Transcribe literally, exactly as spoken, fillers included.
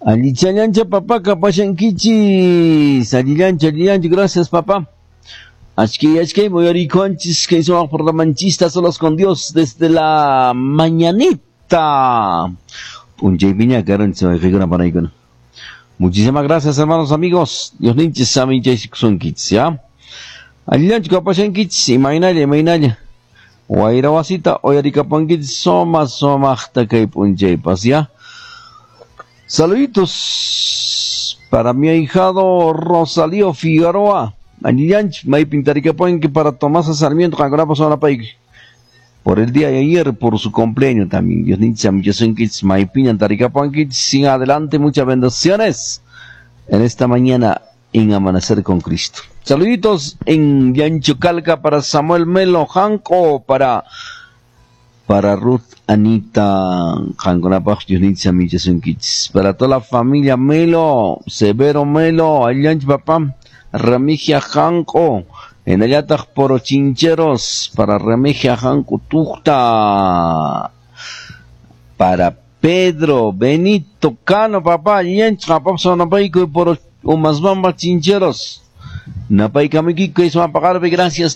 Allichallancha papá kapashankichis. Allichancha, allichancha, gracias papá. Achki, achki, voy a riconchis que hizo por la manchista solos con Dios desde la mañanita. Punche piña, caron, se me figura para ahí con. Muchísimas gracias, hermanos amigos. Dios ninches a mi son kits, ¿ya? Allichancha kapashankits, imaginale, imaginale. Guairawasita, oyarikapankits, soma, soma, takay punche, pas, ¿ya? Saluditos para mi ahijado Rosalío Figueroa. Anillanch, may pintaricapoen que para Tomás Sarmiento, por el día de ayer, por su cumpleaños también. Dios nicha, mi yosenkits, may pinantaricapoen sin adelante, muchas bendiciones en esta mañana en Amanecer con Cristo. Saluditos en Yanchocalca para Samuel Melo Janco, para para Ruth Anita Janconapach, Dios mi Jesunkits, para toda la familia Melo, Severo Melo, Allanch papá, Remigia Janco, en Ayatach por Chincheros, para Remigia Janco Tuchta, para Pedro Benito Cano papá, Allanch papá, Sonapaico por Umasbamba Chincheros, Napaikamiki, que es una pagar, gracias.